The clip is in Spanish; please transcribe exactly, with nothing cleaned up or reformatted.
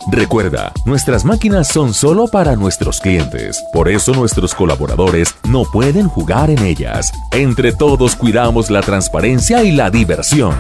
Recuerda, nuestras máquinas son solo para nuestros clientes. Por eso nuestros colaboradores no pueden jugar en ellas. Entre todos cuidamos la transparencia y la diversión.